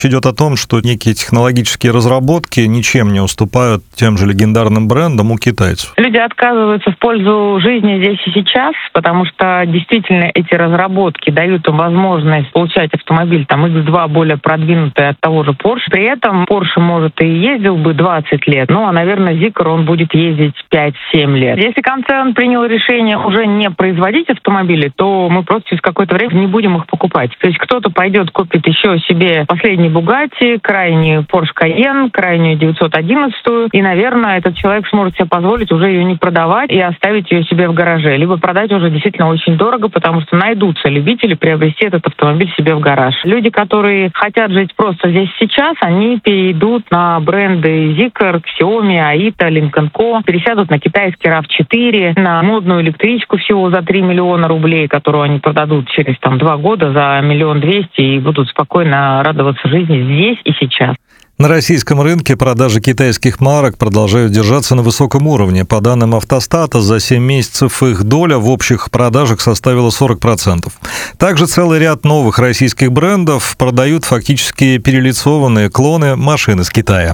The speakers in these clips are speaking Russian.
Идет о том, что некие технологические разработки ничем не уступают тем же легендарным брендам у китайцев. Люди отказываются в пользу жизни здесь и сейчас, потому что действительно эти разработки дают им возможность получать автомобиль X2 более продвинутый от того же Porsche. При этом Porsche, может, и ездил бы 20 лет, а, наверное, Zeekr он будет ездить 5-7 лет. Если концерн принял решение уже не производить автомобили, то мы просто через какое-то время не будем их покупать. То есть кто-то пойдет, купит еще себе последний Bugatti, крайний Porsche Cayenne, крайнюю 911, и, наверное, этот человек сможет себе позволить уже ее не продавать и оставить ее себе в гараже, либо продать уже действительно очень дорого, потому что найдутся любители приобрести этот автомобиль себе в гараж. Люди, которые хотят жить просто здесь сейчас, они перейдут на бренды Zeekr, Xiaomi, Aito, Lynk & Co, пересядут на китайский RAV4, на модную электричку всего за 3 миллиона рублей, которую они продадут через 2 года за 1 200 000 и будут спокойно радоваться жизни здесь и сейчас. На российском рынке продажи китайских марок продолжают держаться на высоком уровне. По данным Автостата, за 7 месяцев их доля в общих продажах составила 40%. Также целый ряд новых российских брендов продают фактически перелицованные клоны машин из Китая.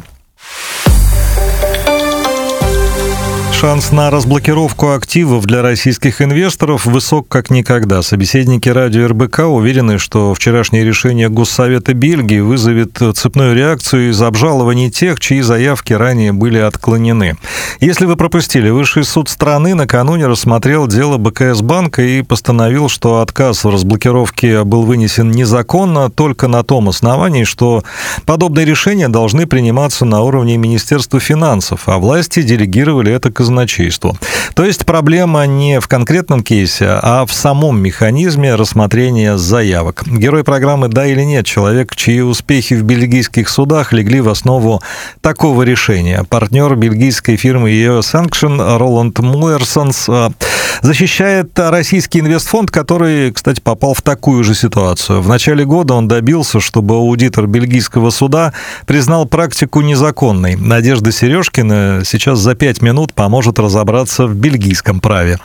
Шанс на разблокировку активов для российских инвесторов высок как никогда. Собеседники радио РБК уверены, что вчерашнее решение Госсовета Бельгии вызовет цепную реакцию из обжалований тех, чьи заявки ранее были отклонены. Если вы пропустили, Высший суд страны накануне рассмотрел дело БКС банка и постановил, что отказ в разблокировке был вынесен незаконно только на том основании, что подобные решения должны приниматься на уровне Министерства финансов, а власти делегировали это казначейству. То есть проблема не в конкретном кейсе, а в самом механизме рассмотрения заявок. Герой программы «Да или нет» — человек, чьи успехи в бельгийских судах легли в основу такого решения. Партнер бельгийской фирмы EOS Sanction Роланд Муэрсонс защищает российский инвестфонд, который, кстати, попал в такую же ситуацию. В начале года он добился, чтобы аудитор бельгийского суда признал практику незаконной. Надежда Сережкина сейчас за 5 минут поможет разобраться в бельгийском праве.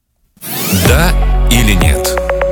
Да или нет?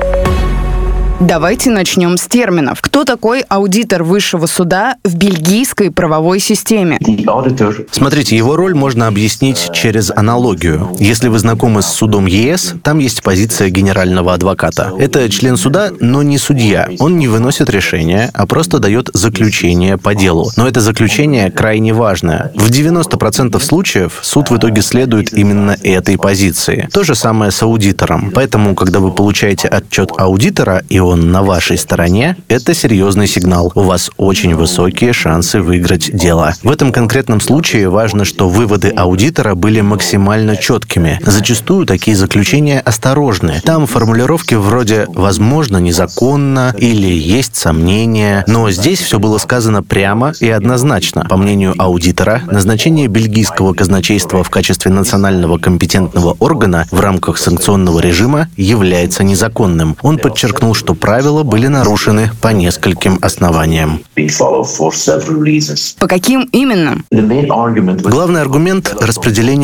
Давайте начнем с терминов. Кто такой аудитор высшего суда в бельгийской правовой системе? Смотрите, его роль можно объяснить через аналогию. Если вы знакомы с судом ЕС, там есть позиция генерального адвоката. Это член суда, но не судья. Он не выносит решения, а просто дает заключение по делу. Но это заключение крайне важное. В 90% случаев суд в итоге следует именно этой позиции. То же самое с аудитором. Поэтому, когда вы получаете отчет аудитора, и он на вашей стороне, это серьезный сигнал. У вас очень высокие шансы выиграть дело. В этом конкретном случае важно, что выводы аудитора были максимально четкими. Зачастую такие заключения осторожны. Там формулировки вроде «возможно, незаконно» или «есть сомнения». Но здесь все было сказано прямо и однозначно. По мнению аудитора, назначение бельгийского казначейства в качестве национального компетентного органа в рамках санкционного режима является незаконным. Он подчеркнул, что правила были нарушены по нескольким основаниям. По каким именно? Главный аргумент — распределение